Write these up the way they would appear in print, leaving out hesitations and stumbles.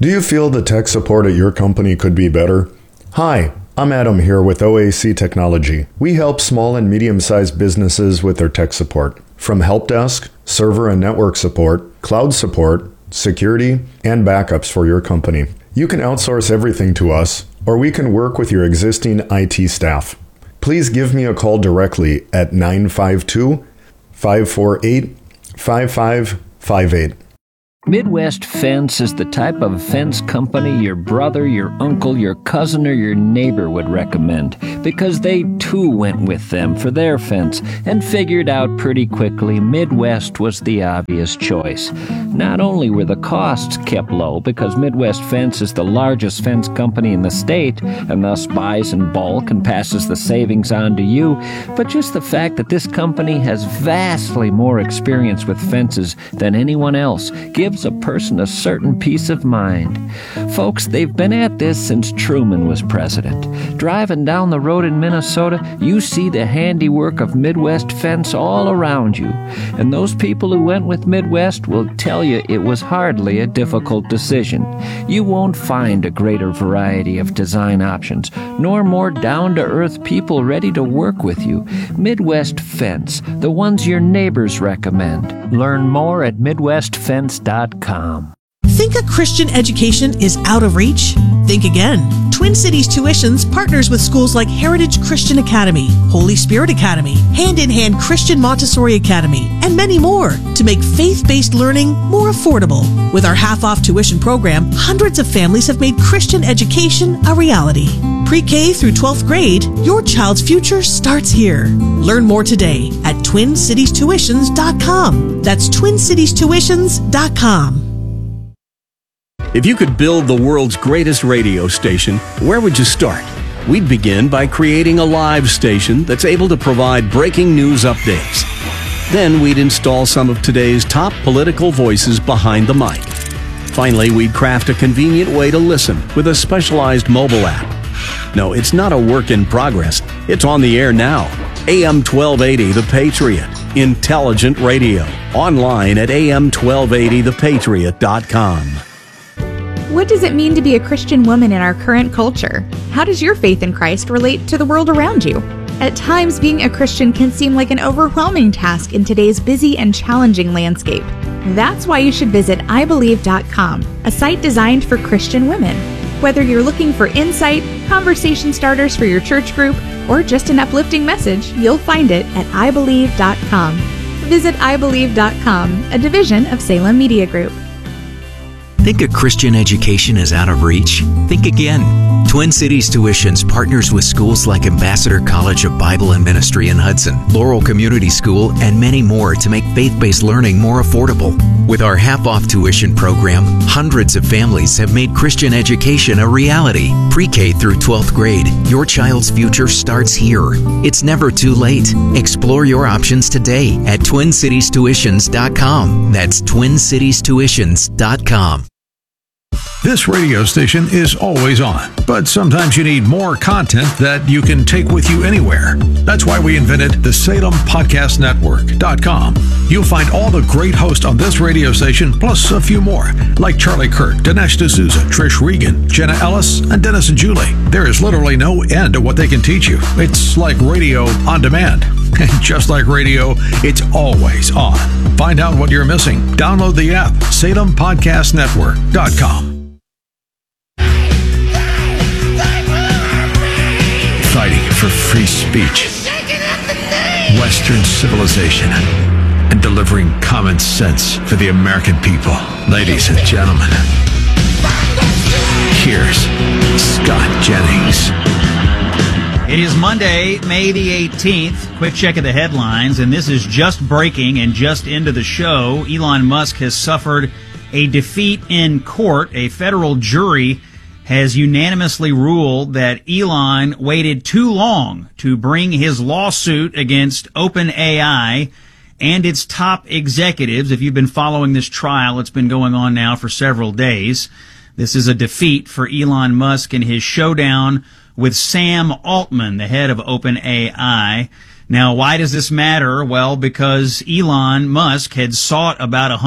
Do you feel the tech support at your company could be better? Hi, I'm Adam here with OAC Technology. We help small and medium-sized businesses with their tech support. From help desk, server and network support, cloud support, security, and backups for your company. You can outsource everything to us, or we can work with your existing IT staff. Please give me a call directly at 952-548-5558. Midwest Fence is the type of fence company your brother, your uncle, your cousin, or your neighbor would recommend, because they too went with them for their fence and figured out pretty quickly Midwest was the obvious choice. Not only were the costs kept low, because Midwest Fence is the largest fence company in the state and thus buys in bulk and passes the savings on to you, but just the fact that this company has vastly more experience with fences than anyone else gives a person a certain peace of mind. Folks, they've been at this since Truman was president. Driving down the road in Minnesota, you see the handiwork of Midwest Fence all around you. And those people who went with Midwest will tell you it was hardly a difficult decision. You won't find a greater variety of design options, nor more down-to-earth people ready to work with you. Midwest Fence, the ones your neighbors recommend. Learn more at MidwestFence.com. Think a Christian education is out of reach? Think again. Twin Cities Tuitions partners with schools like Heritage Christian Academy, Holy Spirit Academy, Hand in Hand Christian Montessori Academy, and many more to make faith-based learning more affordable. With our half-off tuition program, hundreds of families have made Christian education a reality. Pre-K through 12th grade, your child's future starts here. Learn more today at TwinCitiesTuitions.com. That's TwinCitiesTuitions.com. If you could build the world's greatest radio station, where would you start? We'd begin by creating a live station that's able to provide breaking news updates. Then we'd install some of today's top political voices behind the mic. Finally, we'd craft a convenient way to listen with a specialized mobile app. No, it's not a work in progress. It's on the air now. AM 1280 The Patriot. Intelligent radio. Online at am1280thepatriot.com. What does it mean to be a Christian woman in our current culture? How does your faith in Christ relate to the world around you? At times, being a Christian can seem like an overwhelming task in today's busy and challenging landscape. That's why you should visit ibelieve.com, a site designed for Christian women. Whether you're looking for insight, conversation starters for your church group, or just an uplifting message, you'll find it at ibelieve.com. Visit ibelieve.com, a division of Salem Media Group. Think a Christian education is out of reach? Think again. Twin Cities Tuitions partners with schools like Ambassador College of Bible and Ministry in Hudson, Laurel Community School, and many more to make faith-based learning more affordable. With our half-off tuition program, hundreds of families have made Christian education a reality. Pre-K through 12th grade, your child's future starts here. It's never too late. Explore your options today at TwinCitiesTuitions.com. That's TwinCitiesTuitions.com. This radio station is always on, but sometimes you need more content that you can take with you anywhere. That's why we invented the SalemPodcastNetwork.com. You'll find all the great hosts on this radio station, plus a few more, like Charlie Kirk, Dinesh D'Souza, Trish Regan, Jenna Ellis, and Dennis and Julie. There is literally no end to what they can teach you. It's like radio on demand. And just like radio, it's always on. Find out what you're missing. Download the app, SalemPodcastNetwork.com. Fighting for free speech, Western civilization, and delivering common sense for the American people. Ladies and gentlemen, here's Scott Jennings. It is Monday, May the 18th. Quick check of the headlines, and this is just breaking and just into the show. Elon Musk has suffered a defeat in court. A federal jury has unanimously ruled that Elon waited too long to bring his lawsuit against OpenAI and its top executives. If you've been following this trial, it's been going on now for several days. This is a defeat for Elon Musk in his showdown with Sam Altman, the head of OpenAI. Now, why does this matter? Well, because Elon Musk had sought about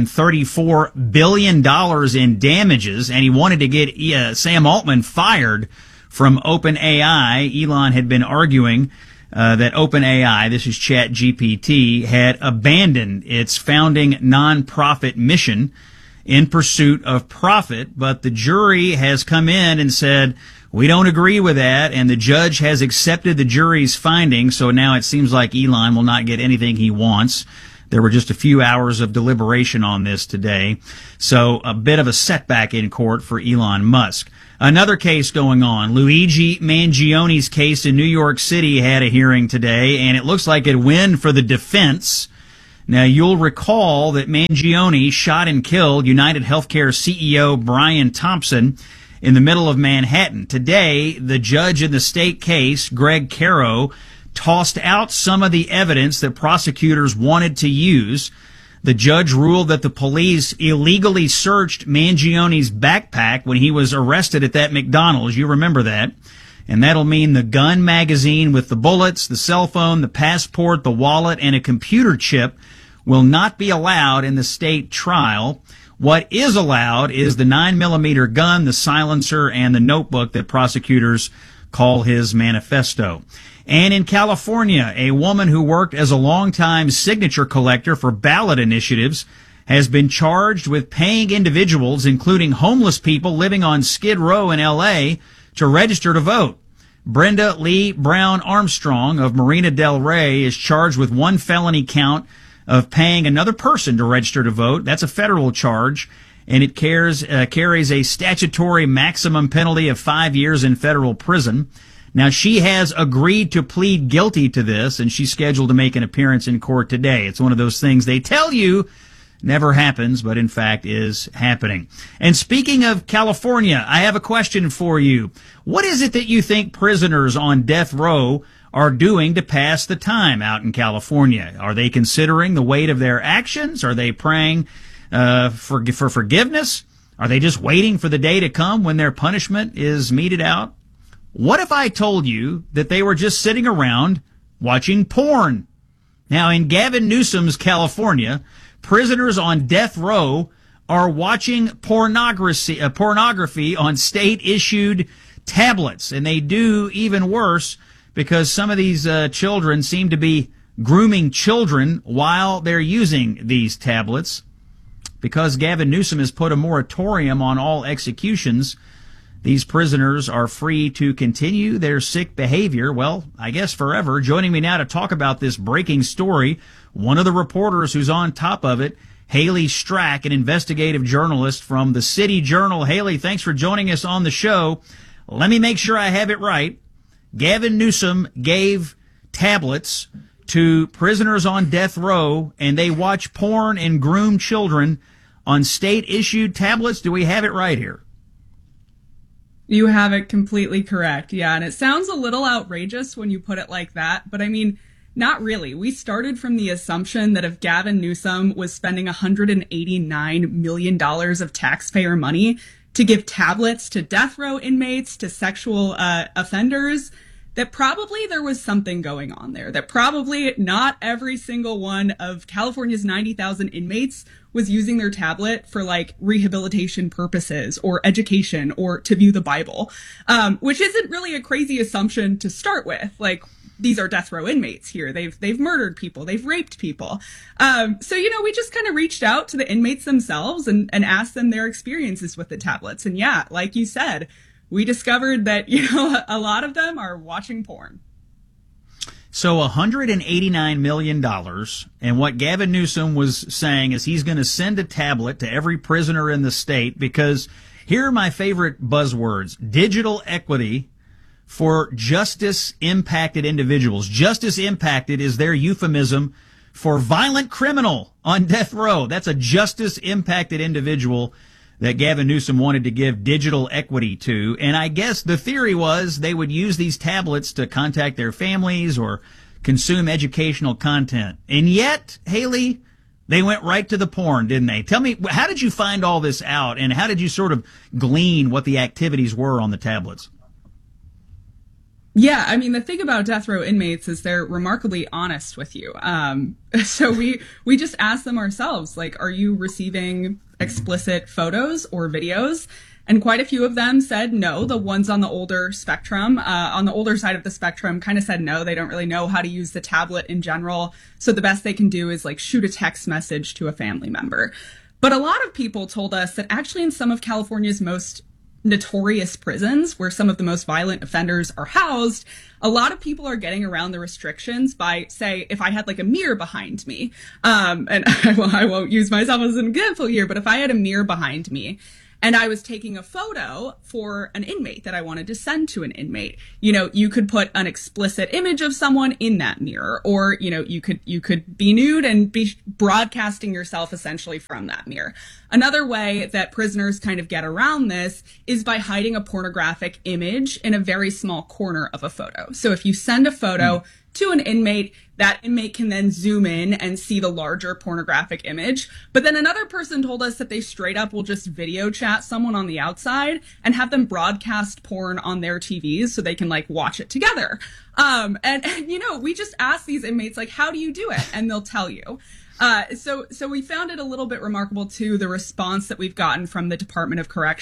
$134 billion in damages, and he wanted to get Sam Altman fired from OpenAI. Elon had been arguing that OpenAI, this is ChatGPT, had abandoned its founding nonprofit mission in pursuit of profit, but the jury has come in and said, we don't agree with that, and the judge has accepted the jury's findings, so now it seems like Elon will not get anything he wants. There were just a few hours of deliberation on this today, so a bit of a setback in court for Elon Musk. Another case going on. Luigi Mangioni's case in New York City had a hearing today, and it looks like a win for the defense. Now, you'll recall that Mangione shot and killed United Healthcare CEO Brian Thompson in the middle of Manhattan. Today, the judge in the state case, Greg Caro, tossed out some of the evidence that prosecutors wanted to use. The judge ruled that the police illegally searched Mangione's backpack when he was arrested at that McDonald's. You remember that. And that'll mean the gun magazine with the bullets, the cell phone, the passport, the wallet, and a computer chip will not be allowed in the state trial. What is allowed is the 9mm gun, the silencer, and the notebook that prosecutors call his manifesto. And in California, a woman who worked as a longtime signature collector for ballot initiatives has been charged with paying individuals, including homeless people living on Skid Row in L.A., to register to vote. Brenda Lee Brown Armstrong of Marina del Rey is charged with one felony count of paying another person to register to vote. That's a federal charge, and it carries a statutory maximum penalty of 5 years in federal prison. Now, she has agreed to plead guilty to this, and she's scheduled to make an appearance in court today. It's one of those things they tell you never happens, but in fact is happening. And speaking of California, I have a question for you. What is it that you think prisoners on death row are doing to pass the time out in California? Are they considering the weight of their actions? Are they praying for forgiveness? Are they just waiting for the day to come when their punishment is meted out? What if I told you that they were just sitting around watching porn? Now, in Gavin Newsom's California, prisoners on death row are watching pornography on state-issued tablets, and they do even worse because some of these children seem to be grooming children while they're using these tablets. Because Gavin Newsom has put a moratorium on all executions, these prisoners are free to continue their sick behavior, well, I guess forever. Joining me now to talk about this breaking story, one of the reporters who's on top of it, Haley Strack, an investigative journalist from the City Journal. Haley, thanks for joining us on the show. Let me make sure I have it right. Gavin Newsom gave tablets to prisoners on death row, and they watch porn and groom children on state-issued tablets. Do we have it right here? You have it completely correct. Yeah, and it sounds a little outrageous when you put it like that, but I mean, not really. We started from the assumption that if Gavin Newsom was spending $189 million of taxpayer money to give tablets to death row inmates, to sexual offenders, that probably there was something going on there, that probably not every single one of California's 90,000 inmates was using their tablet for like rehabilitation purposes or education or to view the Bible, which isn't really a crazy assumption to start with. Like, these are death row inmates here. They've murdered people. They've raped people. So, we just kind of reached out to the inmates themselves and asked them their experiences with the tablets. And yeah, like you said, we discovered that, a lot of them are watching porn. So $189 million, and what Gavin Newsom was saying is he's going to send a tablet to every prisoner in the state because here are my favorite buzzwords: digital equity for justice-impacted individuals. Justice-impacted is their euphemism for violent criminal on death row. That's a justice-impacted individual that Gavin Newsom wanted to give digital equity to. And I guess the theory was they would use these tablets to contact their families or consume educational content. And yet, Haley, they went right to the porn, didn't they? Tell me, how did you find all this out, and how did you sort of glean what the activities were on the tablets? Yeah, I mean, the thing about death row inmates is they're remarkably honest with you. So we just asked them ourselves, like, are you receiving explicit photos or videos? And quite a few of them said no. The ones on the older spectrum, on the older side of the spectrum, kind of said no. They don't really know how to use the tablet in general. So the best they can do is like shoot a text message to a family member. But a lot of people told us that actually in some of California's most notorious prisons, where some of the most violent offenders are housed, a lot of people are getting around the restrictions by, say, if I had like a mirror behind me, and I won't use myself as an example here, but if I had a mirror behind me and I was taking a photo for an inmate that I wanted to send to an inmate, you know, you could put an explicit image of someone in that mirror, or, you know, you could be nude and be broadcasting yourself essentially from that mirror. Another way that prisoners kind of get around this is by hiding a pornographic image in a very small corner of a photo. So if you send a photo to an inmate, that inmate can then zoom in and see the larger pornographic image. But then another person told us that they straight up will just video chat someone on the outside and have them broadcast porn on their TVs so they can like watch it together. And you know, we just ask these inmates, like, how do you do it? And they'll tell you. So we found it a little bit remarkable too, the response that we've gotten from the Department of Corrections.